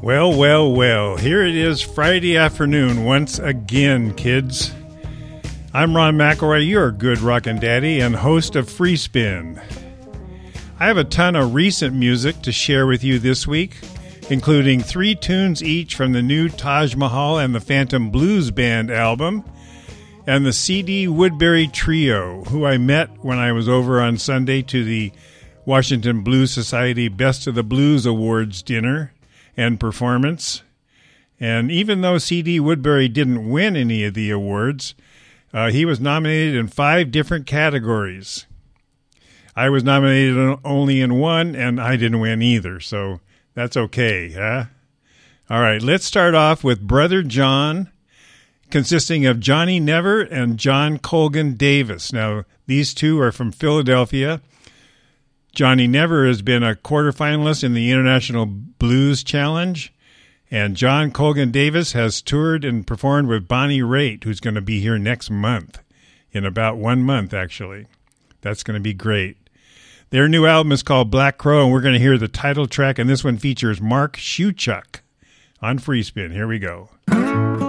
Well, well, well, here it is Friday afternoon once again, kids. I'm Ron McElroy, your good rockin' daddy and host of Free Spin. I have a ton of recent music to share with you this week, including 3 tunes each from the new Taj Mahal and the Phantom Blues Band album, and the C.D. Woodbury Trio, who I met when I was over on Sunday to the Washington Blues Society Best of the Blues Awards dinner and performance. And even though C.D. Woodbury didn't win any of the awards, he was nominated in 5 different categories. I was nominated only in 1, and I didn't win either, so that's okay, huh? All right, let's start off with Brother John, consisting of Johnny Never and John Colgan Davis. Now, these two are from Philadelphia. Johnny Never has been a quarterfinalist in the International Blues Challenge, and John Colgan Davis has toured and performed with Bonnie Raitt, who's going to be here next month, in about 1 month, actually. That's going to be great. Their new album is called Black Crow, and we're going to hear the title track, and this one features Mark Shuchuk on Free Spin. Here we go.